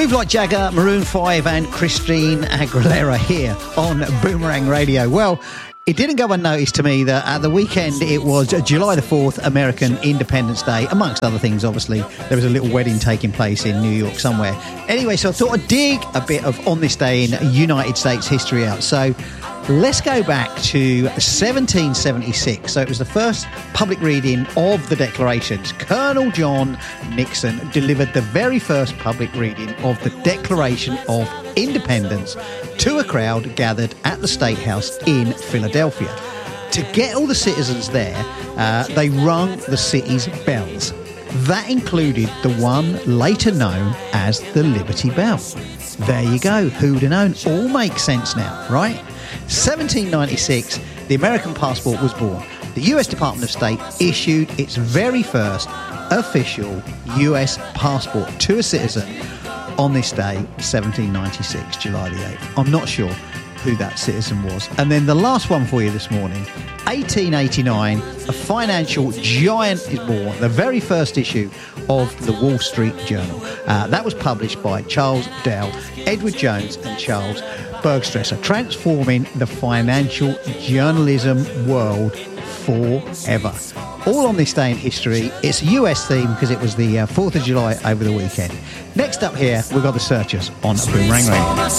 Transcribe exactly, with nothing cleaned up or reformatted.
Move Like Jagger, Maroon five and Christine Aguilera here on Boomerang Radio. Well, it didn't go unnoticed to me that at the weekend it was July the fourth, American Independence Day, amongst other things, obviously. There was a little wedding taking place in New York somewhere. Anyway, so I thought I'd dig a bit of On This Day in United States history out. So let's go back to seventeen seventy-six. So it was the first public reading of the declarations. Colonel John Nixon delivered the very first public reading of the Declaration of Independence to a crowd gathered at the State House in Philadelphia. To get all the citizens there, uh, they rung the city's bells. That included the one later known as the Liberty Bell. There you go. Who'd have known? All makes sense now, right? seventeen ninety-six, the American passport was born. The U S Department of State issued its very first official U S passport to a citizen on this day, seventeen ninety-six, July the eighth. I'm not sure who that citizen was. And then the last one for you this morning, eighteen eighty-nine, a financial giant is born, the very first issue of the Wall Street Journal. Uh, that was published by Charles Dell, Edward Jones and Charles Bergstresser, transforming the financial journalism world forever. All on this day in history. It's a U S theme because it was the uh, fourth of July over the weekend. Next up here, we've got the Searchers on Boomerang Radio.